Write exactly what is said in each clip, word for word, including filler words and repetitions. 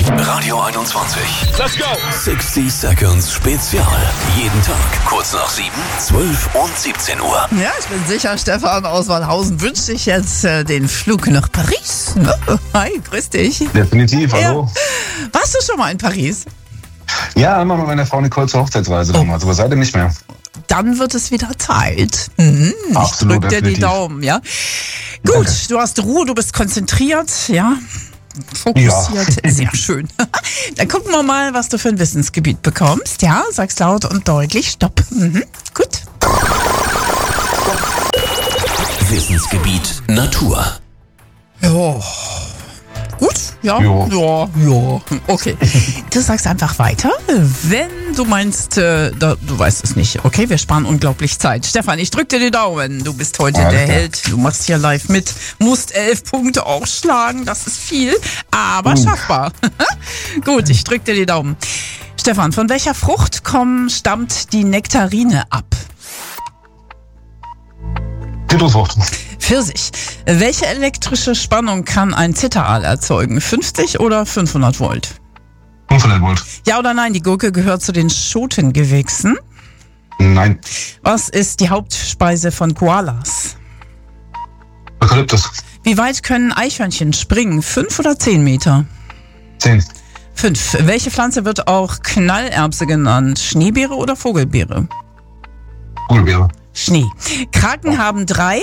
Radio einundzwanzig. Let's go! sechzig Seconds Spezial. Jeden Tag kurz nach sieben, zwölf und siebzehn Uhr. Ja, ich bin sicher, Stefan aus Wallhausen wünscht sich jetzt äh, den Flug nach Paris. Ne? Hi, grüß dich. Definitiv, hallo. Ja. Warst du schon mal in Paris? Ja, einmal mit meiner Frau Nicole zur Hochzeitsreise Oh. damals, aber seitdem nicht mehr. Dann wird es wieder Zeit. Mhm, ich Absolut, drück dir die definitiv. Daumen, ja. Gut, Danke. du hast Ruhe, du bist konzentriert, ja. Fokussiert, Ja. sehr schön. Dann gucken wir mal, was du für ein Wissensgebiet bekommst. Ja, sagst laut und deutlich, stopp. Mhm, gut. Wissensgebiet Natur. Ja. Gut, ja, Jo. ja, ja. Okay. Du sagst einfach weiter, wenn du meinst, äh, da, du weißt es nicht. Okay, wir sparen unglaublich Zeit. Stefan, ich drück dir die Daumen. Du bist heute Alles der klar. Held. Du machst hier live mit. Musst elf Punkte auch schlagen. Das ist viel, aber schaffbar. Gut, ich drück dir die Daumen. Stefan, von welcher Frucht kommen, stammt die Nektarine ab? Zitrusfrucht. Pfirsich. Welche elektrische Spannung kann ein Zitteraal erzeugen? fünfzig oder fünfhundert Volt? fünfhundert Volt. Ja oder nein, die Gurke gehört zu den Schotengewächsen. Nein. Was ist die Hauptspeise von Koalas? Eukalyptus. Wie weit können Eichhörnchen springen? Fünf oder zehn Meter? zehn. Fünf. Welche Pflanze wird auch Knallerbse genannt? Schneebeere oder Vogelbeere? Vogelbeere. Schnee. Kraken haben drei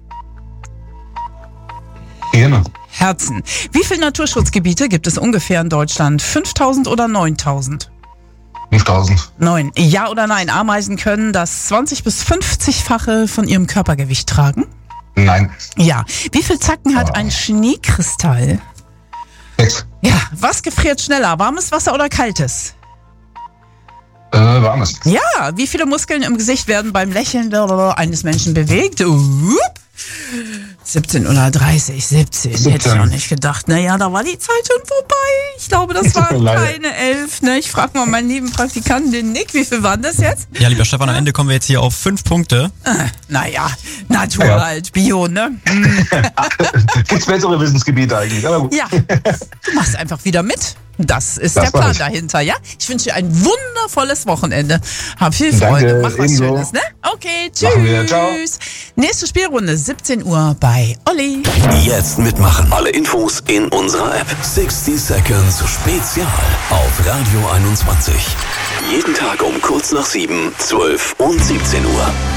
Gehirne. Herzen. Wie viele Naturschutzgebiete gibt es ungefähr in Deutschland? fünftausend oder neuntausend? fünftausend. Neun. Ja oder nein? Ameisen können das zwanzig bis fünfzig-fache von ihrem Körpergewicht tragen? Nein. Ja. Wie viele Zacken hat Oh. ein Schneekristall? sechs. Ja. Was gefriert schneller? Warmes Wasser oder kaltes? Äh, warmes. Ja. Wie viele Muskeln im Gesicht werden beim Lächeln eines Menschen bewegt? Upp. siebzehn oder dreißig? siebzehn. Hätte ich siebzehn. auch nicht gedacht. Naja, da war die Zeit schon vorbei. Ich glaube, das Tut mir waren leid. keine elf. Ne? Ich frage mal meinen lieben Praktikanten, den Nick, wie viel waren das jetzt? Ja, lieber Stefan, am Ende kommen wir jetzt hier auf fünf Punkte. Naja, Natur Ja. halt, Bio, ne? Gibt's bessere Wissensgebiete eigentlich, aber gut. Ja, du machst einfach wieder mit. Das ist Das der Plan mach ich. dahinter, ja? Ich wünsche dir ein wundervolles Wochenende. Hab viel Danke, Freude, mach was ebenso. Schönes, ne? Okay, tschüss. Machen wir, ciao. Nächste Spielrunde, siebzehn Uhr bei Olli. Jetzt mitmachen. Alle Infos in unserer App. sechzig Seconds Spezial auf Radio einundzwanzig. Jeden Tag um kurz nach sieben, zwölf und siebzehn Uhr.